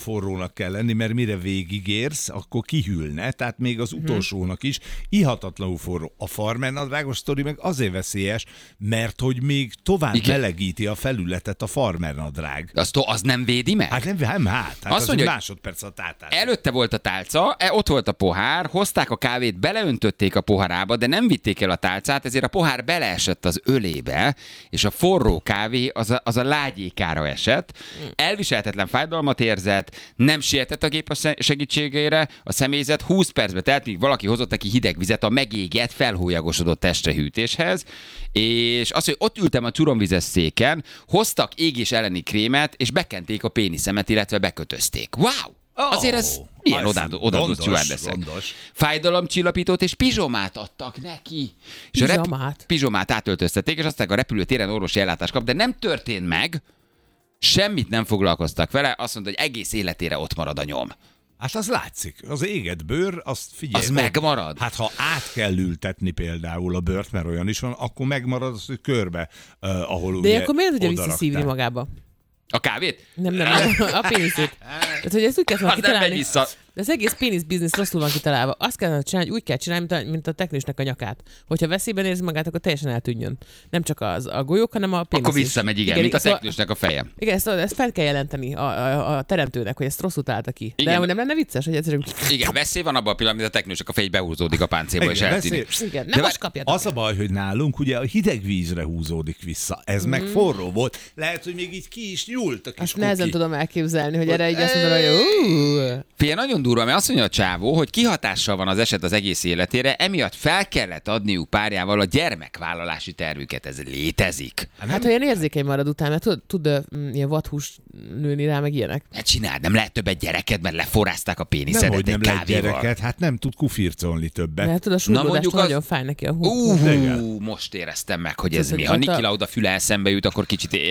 forrónak kell lenni, mert mire végigérsz, akkor kihűlne, tehát még az utolsónak is ihatatlanul forró. A farmernadrágos sztori meg azért veszélyes, mert hogy még tovább melegíti a felületet a farmernadrág. Az nem védi meg? Hát nem, azt mondja, másodperc a táltás. Előtte volt a tálca, ott volt a pohár, hozták a kávét, beleöntötték a poharába, de nem vitték el a tálcát, ezért a pohár beleesett az ölébe, és a forró kávé az a lágyékára esett. Elviselhetetlen fájdalmat érzett, nem sietett a gép a segítségére, a személyzet 20 percbe telt, míg valaki hozott neki hideg vizet a megégett, felhólyagosodott testhűtéshez, és az, hogy ott ültem a csuromvizes széken, hoztak égés elleni krémet, és bekenték a péniszemet, illetve bekötözték. Wow! Azért ez milyen odaadott stewardessek. Fájdalomcsillapítót és pizsomát adtak neki. És pizsomát átöltöztették, és aztán a repülőtéren orvosi ellátást kap, de nem történt meg, semmit nem foglalkoztak vele, azt mondta, hogy egész életére ott marad a nyom. Hát az látszik. Az égett bőr, azt figyelj. Az megmarad. Hát ha át kell ültetni például a bőrt, mert olyan is van, akkor megmarad az, hogy körbe, ahol de ugye akkor miért tudja visszaszívni magába? A kávét? Nem, a péniszét. Tehát, hogy ezt úgy kell kitalálni. De az egész pénisz biznisz rosszul van kitalálva. Azt kell csinálni, úgy kell csinálni, mint a teknősnek a nyakát. Hogyha veszélyben érzi magát, akkor teljesen eltűnjön. Nem csak a golyók, hanem a pénisz. Akkor visszamegy, igen, mint a teknősnek a feje. Igen, ezt fel kell jelenteni a teremtőnek, hogy ezt rosszul találta ki. Igen. De nem lenne vicces, hogy egyszerűen... Igen, veszély van abban a pillanatban, amit a teknősnek a fej behúzódik a páncélba, és eltűnik. Igen, nem most kapjátok. Az a baj, hogy nálunk ugye a hideg vízre húzódik vissza. Ez meg forró volt. Lehet, hogy még így ki is nyúlt a kis Azt nehezen tudom elképzelni, hogy erre így azt mondom, hogy Figyelj, nagyon durva, mert azt mondja a csávó, hogy kihatással van az eset az egész életére, emiatt fel kellett adniuk párjával a gyermekvállalási tervüket. Ez létezik. Hát olyan érzékeny marad után, mert tud ilyen vadhús nőni rá, meg ilyenek. Ne csináld, nem lehet többet gyereket, mert leforrázták a péniszedet hogy nem egy lehet kávéval. gyereket, hát nem tud kufircolni többet. Mert tudod, a súlyolódást nagyon fáj neki a most éreztem meg, hogy ez mi. Ha Niki Lauda füle eszembe jut, akkor kicsit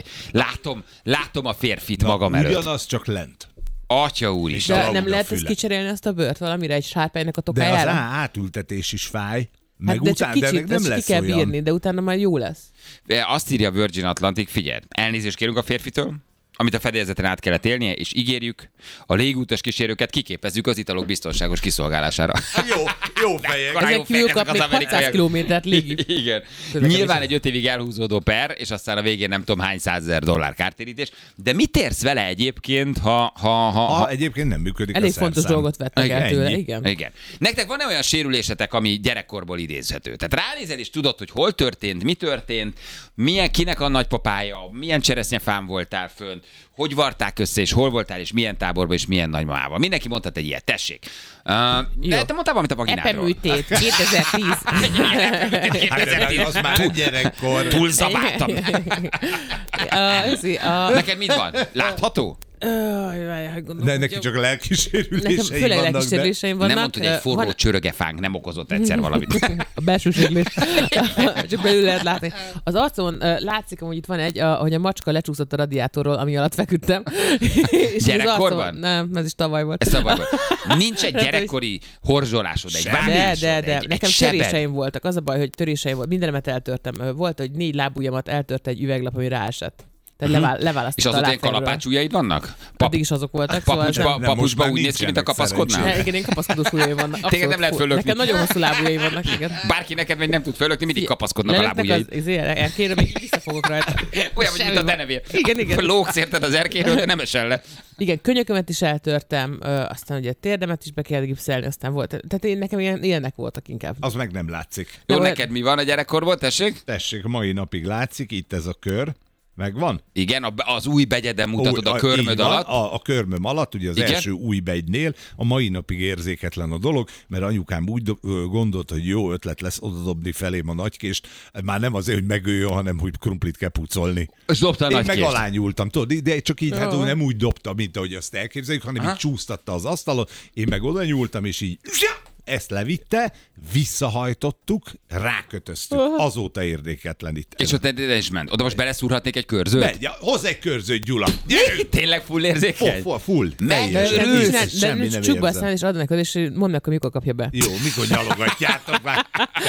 látom a férfit magam előtt. Ugyanaz, csak lent. Atya úr is. De nem lehet ezt kicserélni azt a bőrt valamire, egy sárpánynak a tokájára? De az átültetés is fáj. Meg Hát de csak után, kicsit, de nem lesz ki kell olyan. bírni, de utána már jó lesz. Azt írja Virgin Atlantic, figyelj, elnézést kérünk a férfitől, amit a fedélzeten át kellett élnie, és ígérjük, a légútas kísérőket kiképezzük az italok biztonságos kiszolgálására. Jó fejek. Ezek kívül kap még 600 kilométert légi. Igen. Nyilván egy 5 évig elhúzódó per, és aztán a végén nem tudom hány $100,000 kártérítés. De mit érsz vele egyébként, ha egyébként nem működik elég a szerszám. fontos dolgot vettek el tőle, Igen. Nektek van-e olyan sérülésetek, ami gyerekkorból idézhető? Tehát ránézel és tudod, hogy hol történt, mi történt, kinek a nagypapája, milyen cseresznyefán voltál fönt, hogy varták össze, és hol voltál, és milyen táborban, és milyen nagymamával. Mindenki mondhat egy ilyet, tessék. De te mondtál valamit a vaginádról. Epeműtét, 2010. Az már egy gyerekkor. Túlzabáltam. Neked mit van? Látható? De neki csak lelkisérüléseim vannak. Főleg lelkisérüléseim vannak. Nem mondta, hogy egy forró csörögefánk nem okozott egyszer valamit. A belsőséglés. Csak belül lehet látni. Az arcon látszik, hogy itt van hogy a macska lecsúszott a radiátorról, ami alatt feküdtem. Gyerekkorban? Nem, ez is tavaly volt. Ez tavaly volt. Nincs egy gyerekkori horzsolásod, egy vágás. De. Nekem töréseim voltak. Az a baj, hogy töréseim volt. Mindenemet eltörtem. Volt, hogy 4 lábujjamat eltört egy üveglap, ami ráesett. Tehát leválasztottam. És azóta ilyen kalapácsujjaid vannak? Addig is azok voltak. Papucsba úgy néz ki, mint a kapaszkodnál? Igen, én kapaszkodós ujjaim vannak. Téged nem lehet fölökni. Nekem nagyon hosszú lábujjaim vannak, igen. Bárki neked meg nem tud fölökni, mindig kapaszkodnak a lábujjaid. Elkérem, még visszafogok rajta. Olyan, mint a denevér. Igen. Lógsz érted az erkéről, de nem esel le. Igen, könyökömet is eltörtem, aztán ugye térdemet is be kellett gipszelni, aztán volt. Tehát nekem ilyenek voltak inkább. Az meg nem látszik. Jó, neked mi van a gyerekkorból, tessék? Tessék, mai napig látszik, itt ez a kör. Megvan? Igen, az új begyeden mutatod a körmöd alatt. A körmöm alatt, ugye az első új begynél, a mai napig érzéketlen a dolog, mert anyukám úgy gondolt, hogy jó ötlet lesz odadobni felém a nagykést, már nem azért, hogy megöljön, hanem hogy krumplit kell pucolni. És dobta a nagykést. Én meg alányultam, tudod, de csak így, hát nem úgy dobta, mint ahogy azt elképzeljük, hanem így csúsztatta az asztalon, én meg oda nyúltam, és így ezt levitte, visszahajtottuk, rákötöztük. Azóta érdeketlenít. És ott is ment. Oda most beleszúrhatnék egy körzőt? Megy, hozz egy körzőt, Gyula. Tényleg full érzékeny? Full. De csukd be a szám, és add neked, és mondd meg, hogy mikor kapja be. Jó, mikor nyalogatjátok már.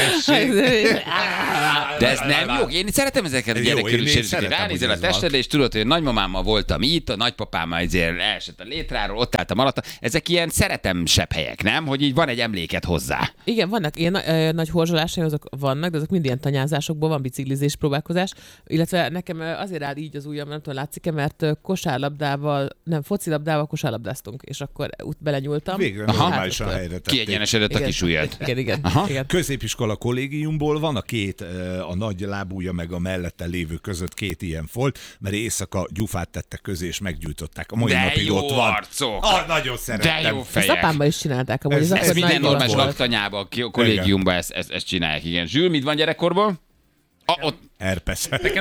De ez nem jó. Én szeretem ezeket a gyerekkörülsérüléseket. Ránézel a testedre, és tudod, hogy nagymamámmal voltam itt, a nagypapámmal ezért elesett a létráról, ott álltam alatta. Ezek ilyen szeretemsebb helyek, nem? Hogy így van egy emléket hozzá. Igen, vannak ilyen nagy horzsolásai, azok vannak, de azok mind ilyen tanyázásokból van, biciklizés próbálkozás. Illetve nekem azért áll így az ujjam, nem tudom, látszik-e, mert focilabdával kosárlabdáztunk, és akkor úgy belenyúltam. Végre normálisan helyre tették. Kiegyenesedett a kis ujjad. Igen. Középiskola kollégiumból van a nagy lábúja meg a mellette lévő között 2 ilyen folt, mert éjszaka gyufát tettek közé, és meggyújtották. A mai napig ott van. Arcok. Nagyon szeretem. De jó fejek. Ezt apámmal is csinálták. Amúgy ez minden normális laktanyában, kollégiumban ezt csinálják. Igen. Zsül, mit van gyerekkorból? Ott. Herpes. Nekem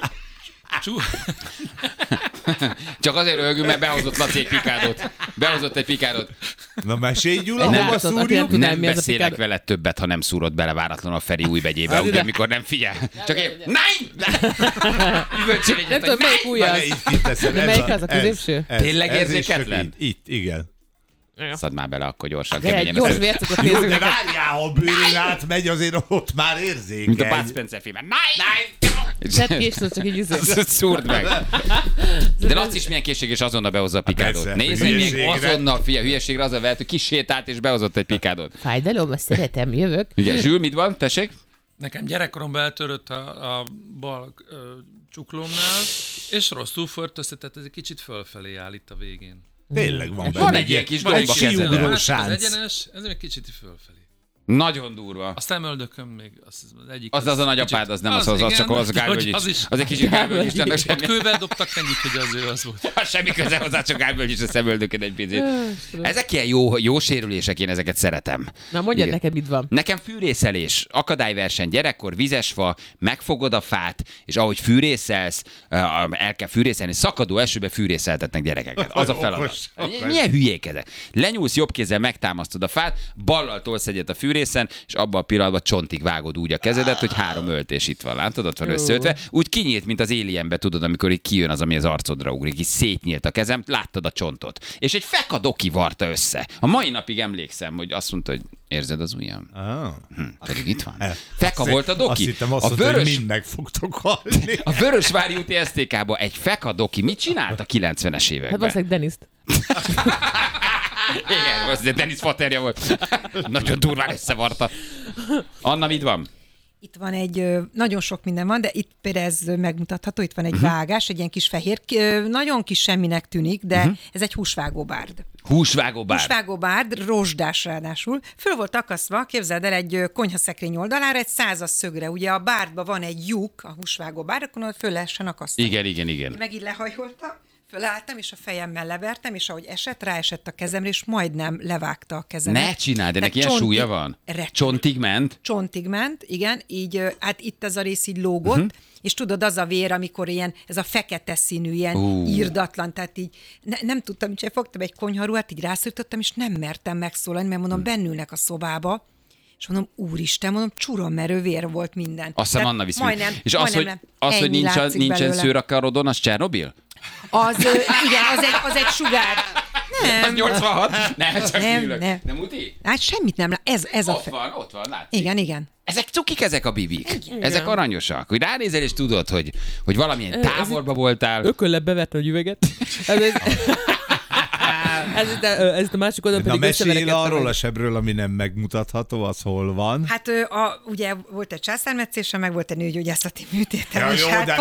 Csak azért röhögünk, mert behozott Laci egy pikádot. Behozott egy pikádot. Na mesélj, Gyula, hova szúrjuk? Nem beszélek veled többet, ha nem szúrod bele váratlanul a Feri újbegyébe, ugye, amikor nem figyel. Csak én, nein! Nem tudom, melyik ujjaz. De melyik az a középső? Tényleg érzéketlen? Itt, igen. Szadd már bele, akkor gyorsan. Gyors vércukot Jó, nézzük. de várjál, ha a bőrén átmegy, azért ott már érzékeny. Mint a Bud Spencer filmben. Nein! Tedd ki, és csak így üzök. Szúrd meg. De Laci is milyen készség, és azonnal behozza a pikádot. Nézd meg, még azonnal, hülyeségre az a vehet, hogy kisétált, és behozott egy pikádot. Fájdalom, azt szeretem, jövök. Ugye, Zsül, mit van? Tessék? Nekem gyerekkoromban eltörött a bal csuklómnál, és rosszul förtözte, tehát ez egy kicsit fölfelé áll itt a végén. Tényleg van benne. Van egy ilyen kis domba kezedben. Az egyenes, ez egy kicsit fölfelé. Nagyon durva. A szemöldökön még az egyik. Az a nagyapád, az nem az, csak az Gálvölgyics. Az egy kicsit Gálvölgyics. Ott kővel dobtak mennyit, hogy az ő az volt. Semmi köze hozzá, csak Gálvölgyics a szemöldökön egy picit. Ezek ilyen jó sérülések, én ezeket szeretem. Na mondjad neked, mit van. Nekem fűrészelés, akadályverseny, gyerekkor, vizesfa, megfogod a fát, és ahogy fűrészelsz, el kell fűrészelni, szakadó esőbe fűrészeltetnek gyerekeket. Az a feladat. Milyen hülyék ezek? Lenyúlsz jobb kézzel, megtámasztod a fát, ballal tolsz egyet a fűrészen, és abban a pillanatban csontig vágod úgy a kezedet, hogy 3 öltés itt van, látod, ott van összeötve. Úgy kinyílt, mint az Alienbe, tudod, amikor így kijön az, ami az arcodra ugrik, így szétnyílt a kezem, láttad a csontot. És egy fekadoki varta össze. A mai napig emlékszem, hogy azt mondta, hogy érzed az ujjam? Pedig itt van. Feka volt a doki. Azt hittem azt mondta, hogy mind meg fogtok halni. A Vörösvári úti STK-ba egy fekadoki mit csinált a 90-es években? Hát valószínűleg Deniszt. Igen, az Denis faterja volt. Nagyon durván összevarta. Anna, mit van? Itt van nagyon sok minden van, de itt például ez megmutatható, itt van egy vágás, egy ilyen kis fehér, nagyon kis semminek tűnik, de ez egy húsvágóbárd. Húsvágóbárd, rozsdás ráadásul. Föl volt akasztva, képzeld el, egy konyhaszekrény oldalára egy 100-as szögre. Ugye a bárdban van egy lyuk, a húsvágóbárd, akkor föl lehessen akasztani. Igen. Meg így lehajoltam. Fölálltam, és a fejemmel levertem, és ahogy ráesett a kezemre, és majdnem levágta a kezemet. Ne csináld, ennek ilyen súlya van? Csontig ment? Csontig ment, igen, így, hát itt ez a rész így lógott, és tudod, az a vér, amikor ilyen, ez a fekete színű, ilyen irdatlan, tehát így nem tudtam, hogy fogtam egy konyharuhát, így rászorítottam, és nem mertem megszólalni, mert mondom, bennülnek a szobába, és mondom, úristen, mondom, csurommerő vér volt minden. Azt hiszem, Anna visz. És az, hogy nincsen szőr a karodon, az Csernobil? Igen, az egy sugár. Nem. Az 86? Nem. Nem uti? Hát semmit nem. Ez ott van, látszik. Igen. Ezek cukik, ezek a bibik. Ezek aranyosak. Hogy ránézel, és tudod, hogy valamilyen távolba voltál. Ököllebb bevert nagy üveget. Ez a másik oldalon pedig mesélj arról a sebről, ami nem megmutatható, az hol van. Hát ugye volt egy császármetszése, meg volt egy nőgyógyászati műtétem. Ja, jó, de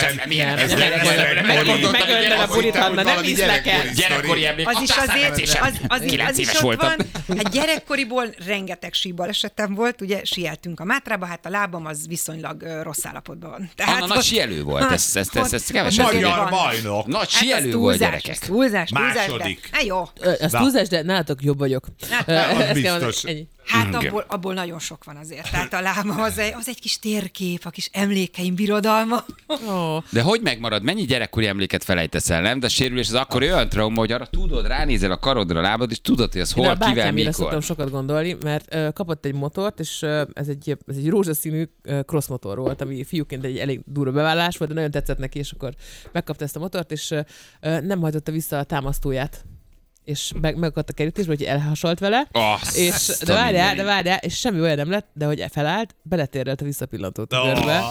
nem ízlek el. Gyerekkori emlék, a császármetszésem. 9 éves voltam. Hát gyerekkoriból rengeteg síbalesetem volt, ugye sieltünk a Mátrába, hát a lábam az viszonylag rossz állapotban van. Anna nagy sielő volt, ezt kevesen. Magyar bajnok. Nagy sielő volt, gyerekek. Túlzás. Második. jó. Azt túlzás, de nálatok jobb vagyok. Biztos. Hát abból nagyon sok van azért. Tehát a láma az egy kis térkép, a kis emlékeim birodalma. De hogy megmarad? Mennyi gyerekkori emléket felejtesz el, nem? De a sérülés az akkor olyan trauma, hogy arra tudod, ránézel a karodra, a lábad, és tudod, hogy az hol, kivel, mikor. Szoktam sokat gondolni, mert kapott egy motort, és ez egy rózsaszínű crossmotor volt, ami fiúként egy elég durva bevállalás volt, de nagyon tetszett neki, és akkor megkapta ezt a motort, és nem hajtotta vissza a támasztóját. És megakadt a kerítésbe, hogy elhasalt vele, de várjál, és semmi olyan nem lett, de hogy felállt, beletérrelt a visszapillantó tüdőrbe.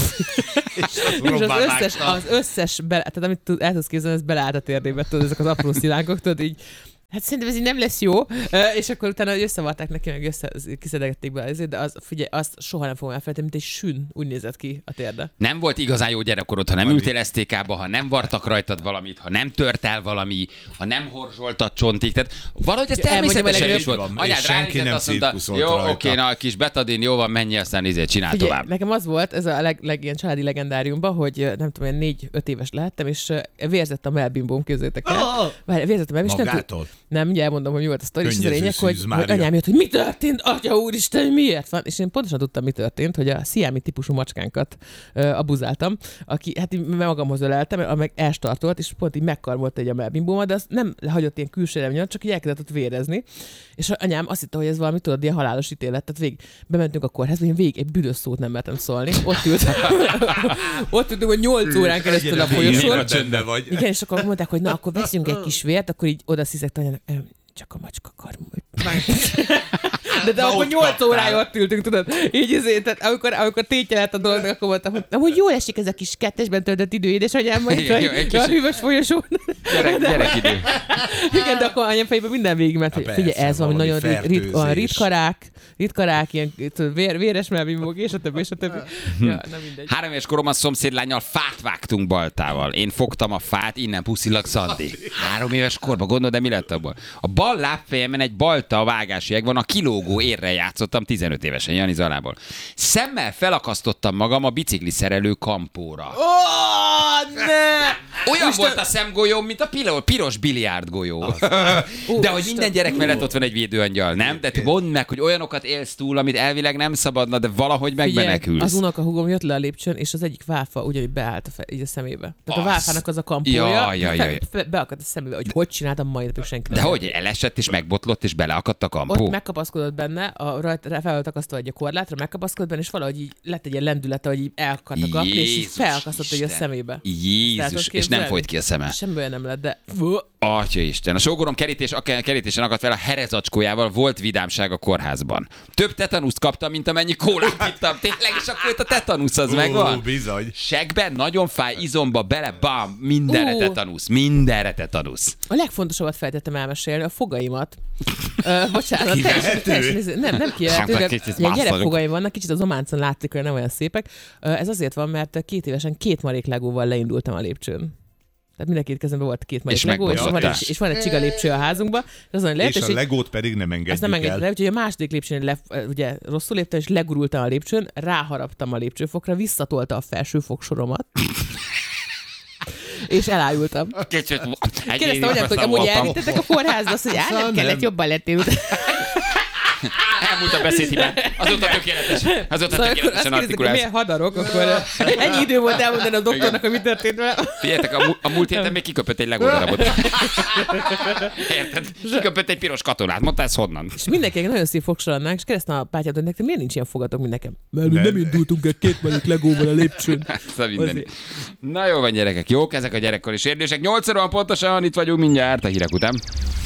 És az összes tehát amit el tudsz képzelni, ez beleállt a térdébe, tudod, ezek az apró szilánkok, tudod, így hát szerintem ez így nem lesz jó, és akkor utána összevarták neki, meg kiszedegették be azért, de figyelj, azt soha nem fogom elfelejteni, mint egy sün, úgy nézett ki a térde. Nem volt igazán jó gyerekkorod, ha nem ültél STK-ba, ha nem vartak rajtad valamit, ha nem tört el valami, ha nem horzsoltad csontig, tehát valahogy ez természetesen is volt. Anyád ránézett, azt mondta, jó, oké, na, kis betadin, jó van, menj, aztán csinálj tovább. Nekem az volt, ez a ilyen családi legendáriumban, hogy nem tudom, 4-5 éves lehettem, és vérzett a melbimbóm, képzeljétek el. Vérzett a melbimbóm, nem, ugye elmondom, hogy mi volt a sztori, és az a lényeg, hogy anyám jött, hogy mi történt, atya úristen, miért van? És én pontosan tudtam, mi történt, hogy a sziámi típusú macskánkat abuzáltam, aki, hát így magamhoz öleltem, meg elstartolt, és pont így megkarmolt egy a melbimbómat, de azt nem hagyott ilyen külsőre miatt, csak így elkezdett ott vérezni. És anyám azt hitte, hogy ez valami, tudod, ilyen halálos ítélet. Tehát bementünk a kórházba, én végig egy büdös szót nem mertem szólni. Ott ültünk, hogy 8 órán keresztül a folyosón. Igen, és akkor mondták, hogy na, akkor veszünk egy kis vért, akkor így oda sziszegte anyának, csak a macska karmult. De akkor 8 órája ott ültünk, tudod? Így tehát amikor tétje lett a dolognak, akkor mondtam, hogy jól esik ez a kis kettesben töltött idő, édesanyám, majd a hűvös folyosón. Gyerekidő. Igen, de akkor anyám fejében minden végigment, hogy figyelj, ez valami nagyon ritkarák, ilyen véres melbimbók, és a többi. Ja, nem mindegy. 3 éves koromban szomszédlánnyal fát vágtunk baltával. Én fogtam a fát, innen puszilak Szandi. 3 éves korban, gondolod, de mi lett abból? A bal lábfejemen egy balta vágási jeg van, a kilógó érre játszottam 15 évesen, Jani Zalából. Szemmel felakasztottam magam a bicikli szerelő kampóra. Olyan volt a szemgolyóm, mint a piros biliárdgolyó. De hogy minden gyerek mellett ott van egy védőangyal, nem? De mondd meg, hogy olyanokat élsz túl, amit elvileg nem szabadna, de valahogy megmenekülsz. Az unokahúgom jött le a lépcsőn, és az egyik válfa ugyanígy beállt így a szemébe. Tehát a válfának az a kampója, beakadt a szemébe, hogy csináltam mai napig senki. De hogy elesett és megbotlott, és beleakadt a kampó? Ott megkapaszkodott benne, fel volt akasztva egy korlátra, megkapaszkodott benne, és valahogy így lett egy ilyen lendülete, hogy így elakadt a kapni, és így felakasztott egy a szemébe. Jézus, és nem folyt ki a szeme. Semmi olyan nem lett, de... Atya Isten, a sógorom kerítésen akadt fel a herezacskójával, volt vidámság a kórházban. Több tetanuszt kaptam, mint amennyi kólát ittam. Tényleg, és akkor itt a tetanusz az megvan. Bizony. Segben nagyon fáj, izomba bele, bam, mindenre tetanusz. A legfontosabbat feltettem elmesélni, a fogaimat. Bocsánat, nem kivehető. Gyerekfogaim vannak, kicsit az ománcon látszik, hogy nem olyan szépek. Ez azért van, mert 2 évesen 2 marék legóval leindultam a lépcsőn. Tehát mind a 2 kezemben volt 2 marék legó, és van egy csiga lépcső a házunkban. És a legót pedig nem engedjük el. Úgyhogy a második lépcsőn ugye rosszul léptem, és legurultam a lépcsőn, ráharaptam a lépcsőfokra, visszatolta a felső fogsoromat. És elájultam. Kérdeztem anyámtól, hogy amúgy elvittetek a kórházba, azt mondja, nem kellett, jobban lettél. Elmúlt a beszédhibán. Azóta tökéletesen artikulálsz. Milyen hadarok, akkor ennyi idő volt elmondani a doktornak, hogy mi történt vele. Figyeljetek, a múlt héten még kiköpött egy legódarabot. Érted? Kiköpött egy piros katonát. Mondta, ez honnan? És mindenkinek nagyon szép fogsorannák, és kérdeztem a pátyát, hogy nektek miért nincs ilyen fogatok, mint nekem? Mert nem indultunk el 2 marék legóval a lépcsőn. Na jó van, gyerekek, jók ezek a gyerekkori sérülések. 8 óra pontosan, itt vagyunk mindjárt a hírek után.